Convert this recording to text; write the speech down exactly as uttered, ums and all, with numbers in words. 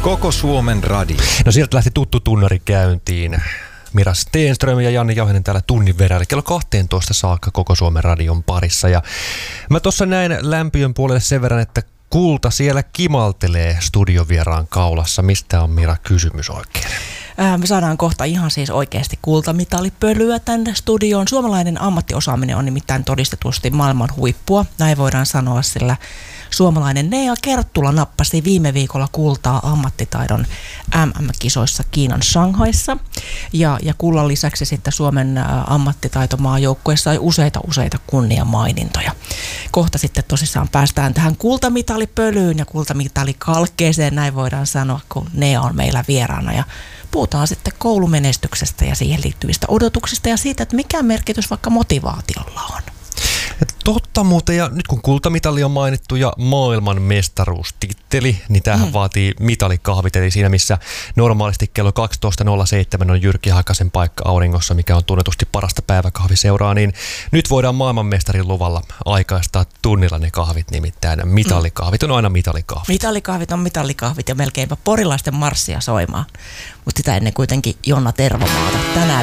Koko Suomen radio. No sieltä lähti tuttu tunnari käyntiin. Mira Stenström ja Janne Jauhinen täällä tunnin verran, eli kello kaksitoista saakka Koko Suomen radion parissa. Ja mä tuossa näin lämpiön puolelle sen verran, että Kulta siellä kimaltelee studiovieraan kaulassa. Mistä on, Mira, kysymys oikein? Ää, me saadaan kohta ihan siis oikeasti kultamitalipölyä tänne studioon. Suomalainen ammattiosaaminen on nimittäin todistetusti maailman huippua. Näin voidaan sanoa, sillä suomalainen Nea Kerttula nappasi viime viikolla kultaa ammattitaidon M M-kisoissa Kiinan Shanghaissa. Ja, ja kullan lisäksi sitten Suomen ammattitaitomaajoukkueessa sai useita useita kunniamainintoja. Kohta sitten tosissaan päästään tähän kultamitalipölyyn ja kultamitalikalkkeeseen, näin voidaan sanoa, kun Nea on meillä vieraana. Ja puhutaan sitten koulumenestyksestä ja siihen liittyvistä odotuksista ja siitä, että mikä merkitys vaikka motivaatiolla on. Totta muuten, ja nyt kun kultamitali on mainittu ja maailman mestaruustitteli, niin tämähän mm. vaatii mitalikahvit, eli siinä missä normaalisti kello kaksitoista nolla seitsemän on Jyrki Hakasen paikka auringossa, mikä on tunnetusti parasta päiväkahviseuraa, niin nyt voidaan maailmanmestarin luvalla aikaistaa tunnilla ne kahvit, nimittäin mitalikahvit on aina mitalikahvit. Mitalikahvit on mitalikahvit ja melkeinpä porilaisten marssia soimaan, mutta sitä ennen kuitenkin Jonna Tervomaata tänään